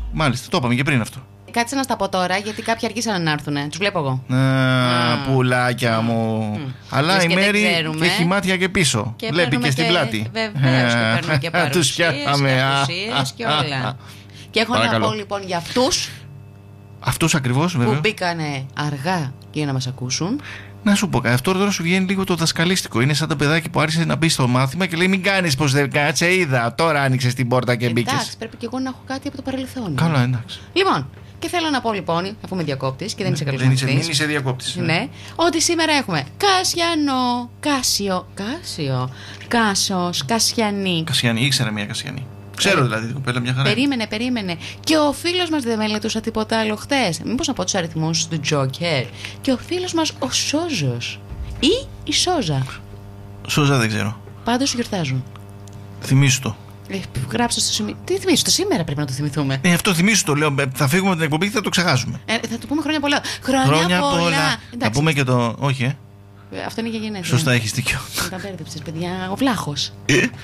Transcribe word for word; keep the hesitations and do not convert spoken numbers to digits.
Μάλιστα, το είπαμε και πριν αυτό. Κάτσε να στα πω τώρα, γιατί κάποιοι αργήσαν να έρθουν. Τους βλέπω εγώ. Α, πουλάκια μου. Mm. Αλλά η Μέρη έχει μάτια και πίσω. Και βλέπει και στην και, πλάτη. Βεβαίως, και παίρνουμε και παρουσίες και απουσίες και όλα. Και έχω Παρακαλώ. να πω λοιπόν για αυτούς Αυτούς ακριβώς, βέβαια. που μπήκανε αργά για να μας ακούσουν. Να σου πω κάτι, αυτό τώρα σου βγαίνει λίγο το δασκαλίστικο. Είναι σαν το παιδάκι που άρχισε να μπει στο μάθημα και λέει: μην κάνεις πως δεν κάτσε, είδα. Τώρα άνοιξες την πόρτα και μπήκες. Εντάξει, πρέπει και εγώ να έχω κάτι από το παρελθόν. Καλά, εντάξει. Λοιπόν, και θέλω να πω λοιπόν, αφού είμαι διακόπτης και δεν είσαι καλός Δεν είσαι, μαθητής, μην είσαι διακόπτης. ναι, ότι σήμερα έχουμε Κασιανό, Κάσιο, Κάσιο, Κάσος, Κασιανή. Κασιανή, ήξερα μια Κασιανή. Ξέρω δηλαδή την κοπέλα μια χαρά. Περίμενε, περίμενε. Και ο φίλος μας δεν μελετούσα τίποτα άλλο χτες. Μήπως να πω τους αριθμούς του Τζόκερ. Και ο φίλος μας ο Σόζος. Ή η Σόζα. Σόζα δεν ξέρω. Πάντως γιορτάζουν. Θυμήσου το. Ε, γράψτε στο σημείο. Τι θυμίσου, το σήμερα πρέπει να το θυμηθούμε. Ε, αυτό θυμήσου το λέω. Θα φύγουμε από την εκπομπή και θα το ξεχάσουμε. Ε, θα του πούμε χρόνια πολλά. Χρόνια, Χρόνια πολλά. πολλά. Θα Εντάξει. πούμε και το. Όχι, ε. Ε, Αυτό είναι για γενέθλια. Σωστά, έχεις δίκιο. Τα μπέρδεψες, παιδιά. Ο Βλάχος.